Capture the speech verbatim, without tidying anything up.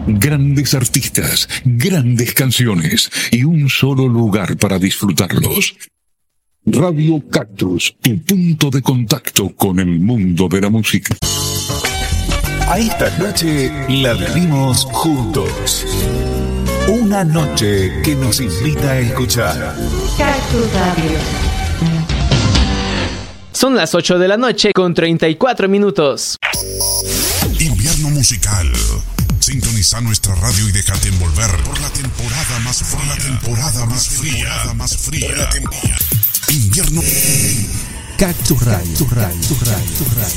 Grandes artistas, grandes canciones y un solo lugar para disfrutarlos. Radio Cactus, tu punto de contacto con el mundo de la música. A esta noche la vivimos juntos. Una noche que nos invita a escuchar Cactus Radio. Son las ocho de la noche con treinta y cuatro minutos. Invierno musical. Sintoniza nuestra radio y déjate envolver por la temporada más fría. Por la temporada más fría. Más fría. Invierno. Cactus Radio. Cactus Radio.